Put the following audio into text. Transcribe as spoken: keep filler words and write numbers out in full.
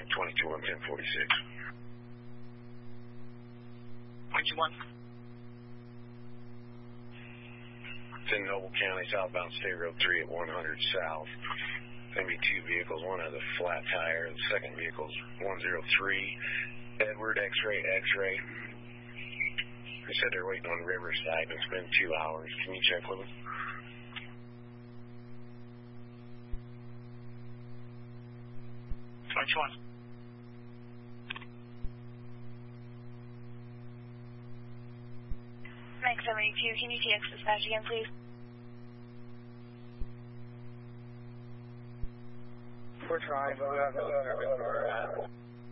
twenty-two one ten forty-six. twenty-two one. It's in Noble County, southbound State Road three at one hundred south. Going to be two vehicles. One has a flat tire. The second vehicle is one oh three. Edward, X-ray, X-ray. They said they're waiting on Riverside. It's been two hours. Can you check with them? twenty-two one. Mike seventy-two, can you T X dispatch again, please? We're trying, but we don't know where we're at.